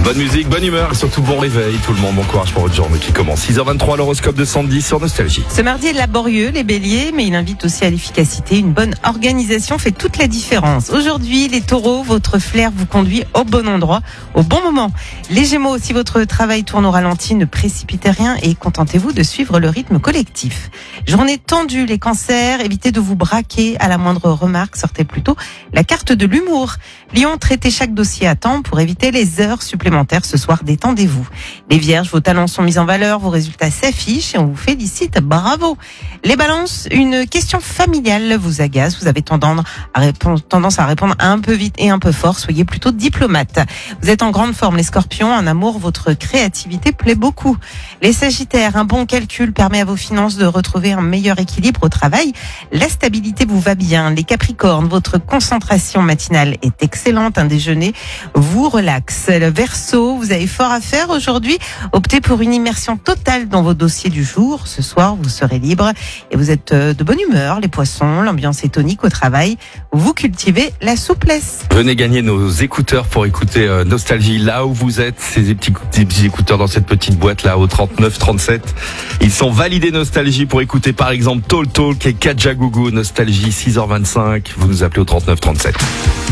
Bonne musique, bonne humeur et surtout bon réveil tout le monde. Bon courage pour votre journée qui commence. 6h23, l'horoscope de Sandy sur Nostalgie. Ce mardi est laborieux, les béliers, mais il invite aussi à l'efficacité. Une bonne organisation fait toute la différence. Aujourd'hui, les taureaux, votre flair vous conduit au bon endroit, au bon moment. Les gémeaux, si votre travail tourne au ralenti, ne précipitez rien et contentez-vous de suivre le rythme collectif. Journée tendue, les cancers, évitez de vous braquer à la moindre remarque, sortez plutôt la carte de l'humour. Lion, traitez chaque dossier à temps pour éviter les heures supplémentaires. Ce soir, détendez-vous. Les vierges, vos talents sont mis en valeur, vos résultats s'affichent et on vous félicite. Bravo. Les balances, une question familiale vous agace. Vous avez tendance à répondre un peu vite et un peu fort. Soyez plutôt diplomate. Vous êtes en grande forme, les scorpions. En amour, votre créativité plaît beaucoup. Les sagittaires, un bon calcul permet à vos finances de retrouver un meilleur équilibre au travail. La stabilité vous va bien. Les capricornes, votre concentration matinale est excellente. Un déjeuner vous relaxe. Le Verseau, vous avez fort à faire aujourd'hui. Optez pour une immersion totale dans vos dossiers du jour. Ce soir, vous serez libre et vous êtes de bonne humeur. Les poissons, l'ambiance est tonique au travail. Vous cultivez la souplesse. Venez gagner nos écouteurs pour écouter Nostalgie là où vous êtes. Ces petits écouteurs dans cette petite boîte là au 3937. Ils sont validés Nostalgie pour écouter par exemple Talk Talk et Kajagougou. Nostalgie 6h25. Vous nous appelez au 3937.